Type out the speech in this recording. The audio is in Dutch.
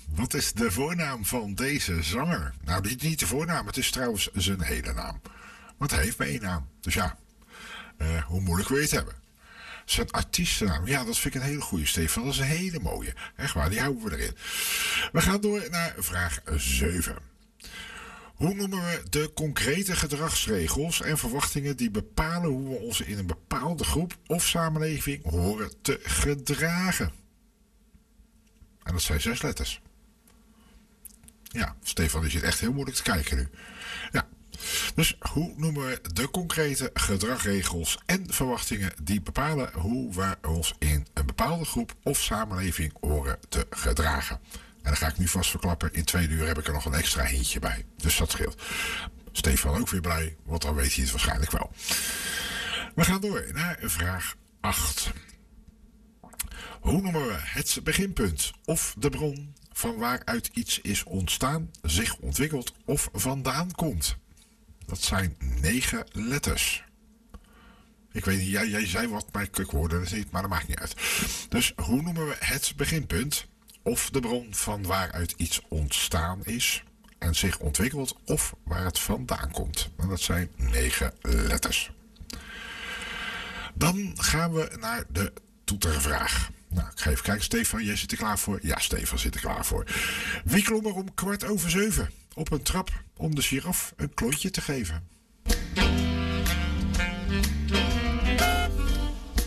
Wat is de voornaam van deze zanger? Nou, niet de voornaam, het is trouwens zijn hele naam. Want hij heeft maar één naam. Dus ja, hoe moeilijk wil je het hebben? Zijn artiestennaam, ja, dat vind ik een hele goede, Stefan. Dat is een hele mooie. Echt waar, die houden we erin. We gaan door naar vraag 7. Hoe noemen we de concrete gedragsregels en verwachtingen die bepalen hoe we ons in een bepaalde groep of samenleving horen te gedragen? En dat zijn 6 letters. Ja, Stefan, je zit echt heel moeilijk te kijken nu. Ja. Dus hoe noemen we de concrete gedragsregels en verwachtingen die bepalen hoe we ons in een bepaalde groep of samenleving horen te gedragen? En dan ga ik nu vast verklappen, in 2 uur heb ik er nog een extra hintje bij. Dus dat scheelt. Stefan ook weer blij, want dan weet hij het waarschijnlijk wel. We gaan door naar vraag 8. Hoe noemen we het beginpunt of de bron van waaruit iets is ontstaan, zich ontwikkeld of vandaan komt? Dat zijn 9 letters. Ik weet niet, jij zei wat, maar ik hoorde het niet, maar dat maakt niet uit. Dus hoe noemen we het beginpunt of de bron van waaruit iets ontstaan is en zich ontwikkelt of waar het vandaan komt? En dat zijn 9 letters. Dan gaan we naar de toetervraag. Nou, ik ga even kijken. Stefan, jij zit er klaar voor? Ja, Stefan zit er klaar voor. Wie klom er om 6:15 op een trap om de giraf een klontje te geven?